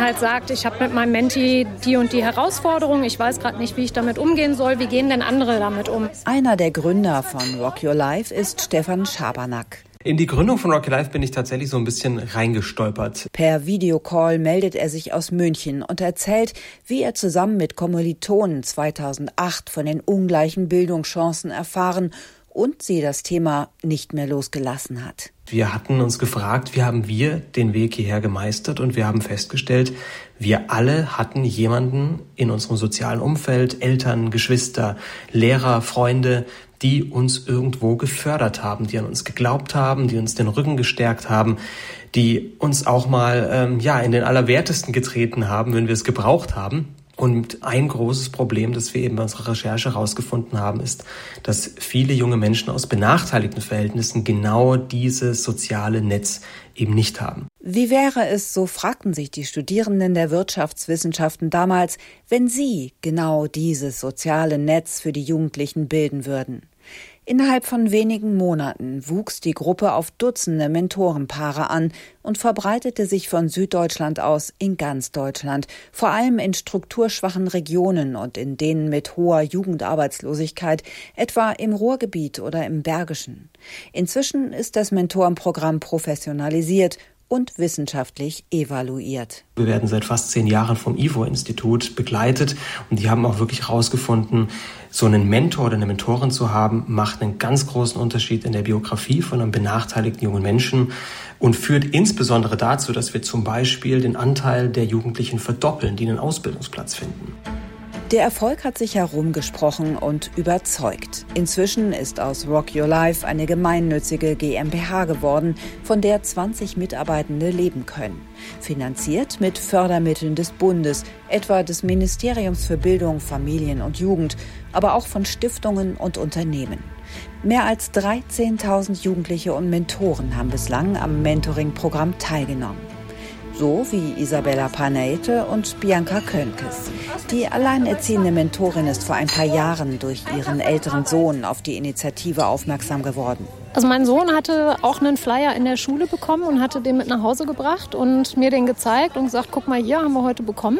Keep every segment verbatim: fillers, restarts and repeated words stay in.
dann halt sagt, ich habe mit meinem Menti die und die Herausforderung, ich weiß gerade nicht, wie ich damit umgehen soll, wie gehen denn andere damit um? Einer der Gründer von Rock Your Life ist Stefan Schabernack. In die Gründung von Rock Your Life bin ich tatsächlich so ein bisschen reingestolpert. Per Videocall meldet er sich aus München und erzählt, wie er zusammen mit Kommilitonen zweitausendacht von den ungleichen Bildungschancen erfahren und sie das Thema nicht mehr losgelassen hat. Wir hatten uns gefragt, wie haben wir den Weg hierher gemeistert, und wir haben festgestellt, wir alle hatten jemanden in unserem sozialen Umfeld, Eltern, Geschwister, Lehrer, Freunde, die uns irgendwo gefördert haben, die an uns geglaubt haben, die uns den Rücken gestärkt haben, die uns auch mal ähm, ja in den Allerwertesten getreten haben, wenn wir es gebraucht haben. Und ein großes Problem, das wir eben bei unserer Recherche herausgefunden haben, ist, dass viele junge Menschen aus benachteiligten Verhältnissen genau dieses soziale Netz eben nicht haben. Wie wäre es, so fragten sich die Studierenden der Wirtschaftswissenschaften damals, wenn sie genau dieses soziale Netz für die Jugendlichen bilden würden? Innerhalb von wenigen Monaten wuchs die Gruppe auf Dutzende Mentorenpaare an und verbreitete sich von Süddeutschland aus in ganz Deutschland, vor allem in strukturschwachen Regionen und in denen mit hoher Jugendarbeitslosigkeit, etwa im Ruhrgebiet oder im Bergischen. Inzwischen ist das Mentorenprogramm professionalisiert und wissenschaftlich evaluiert. Wir werden seit fast zehn Jahren vom I F O-Institut begleitet und die haben auch wirklich herausgefunden, so einen Mentor oder eine Mentorin zu haben, macht einen ganz großen Unterschied in der Biografie von einem benachteiligten jungen Menschen und führt insbesondere dazu, dass wir zum Beispiel den Anteil der Jugendlichen verdoppeln, die einen Ausbildungsplatz finden. Der Erfolg hat sich herumgesprochen und überzeugt. Inzwischen ist aus Rock Your Life eine gemeinnützige GmbH geworden, von der zwanzig Mitarbeitende leben können. Finanziert mit Fördermitteln des Bundes, etwa des Ministeriums für Bildung, Familien und Jugend, aber auch von Stiftungen und Unternehmen. Mehr als dreizehntausend Jugendliche und Mentoren haben bislang am Mentoring-Programm teilgenommen. So wie Isabella Paneite und Bianca Könkes. Die alleinerziehende Mentorin ist vor ein paar Jahren durch ihren älteren Sohn auf die Initiative aufmerksam geworden. Also mein Sohn hatte auch einen Flyer in der Schule bekommen und hatte den mit nach Hause gebracht und mir den gezeigt und gesagt, guck mal hier, haben wir heute bekommen.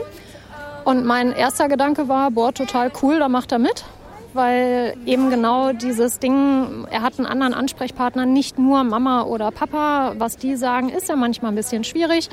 Und mein erster Gedanke war, boah, total cool, da macht er mit. Weil eben genau dieses Ding, er hat einen anderen Ansprechpartner, nicht nur Mama oder Papa. Was die sagen, ist ja manchmal ein bisschen schwierig.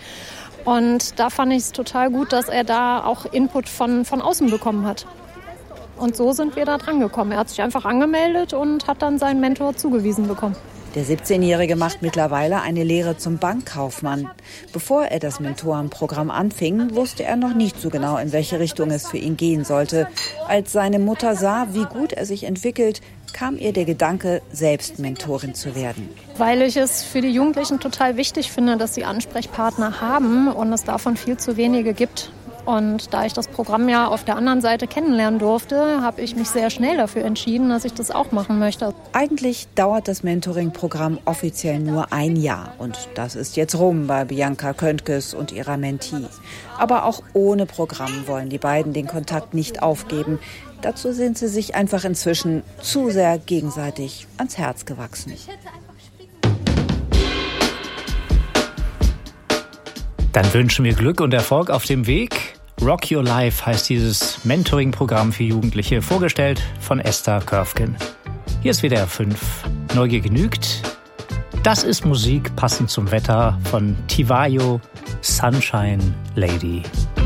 Und da fand ich es total gut, dass er da auch Input von, von außen bekommen hat. Und so sind wir da dran gekommen. Er hat sich einfach angemeldet und hat dann seinen Mentor zugewiesen bekommen. Der siebzehnjährige macht mittlerweile eine Lehre zum Bankkaufmann. Bevor er das Mentorenprogramm anfing, wusste er noch nicht so genau, in welche Richtung es für ihn gehen sollte. Als seine Mutter sah, wie gut er sich entwickelt, kam ihr der Gedanke, selbst Mentorin zu werden. Weil ich es für die Jugendlichen total wichtig finde, dass sie Ansprechpartner haben und es davon viel zu wenige gibt. Und da ich das Programm ja auf der anderen Seite kennenlernen durfte, habe ich mich sehr schnell dafür entschieden, dass ich das auch machen möchte. Eigentlich dauert das Mentoring-Programm offiziell nur ein Jahr. Und das ist jetzt rum bei Bianca Könkes und ihrer Mentee. Aber auch ohne Programm wollen die beiden den Kontakt nicht aufgeben. Dazu sind sie sich einfach inzwischen zu sehr gegenseitig ans Herz gewachsen. Dann wünschen wir Glück und Erfolg auf dem Weg. Rock Your Life heißt dieses Mentoring-Programm für Jugendliche, vorgestellt von Esther Körfgen. Hier ist W D R fünf. Neugier genügt. Das ist Musik passend zum Wetter von Tivayo, Sunshine Lady.